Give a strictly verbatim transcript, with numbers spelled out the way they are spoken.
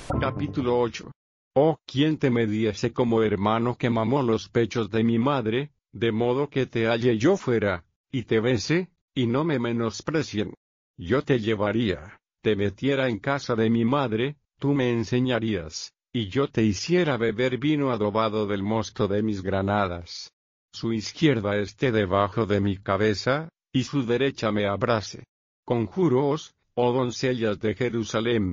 Capítulo ocho. Oh, ¿quién te me diese como hermano que mamó los pechos de mi madre, de modo que te halle yo fuera, y te bese, y no me menosprecien? Yo te llevaría, te metiera en casa de mi madre, tú me enseñarías, y yo te hiciera beber vino adobado del mosto de mis granadas. Su izquierda esté debajo de mi cabeza, y su derecha me abrace. Conjúroos, oh doncellas de Jerusalem,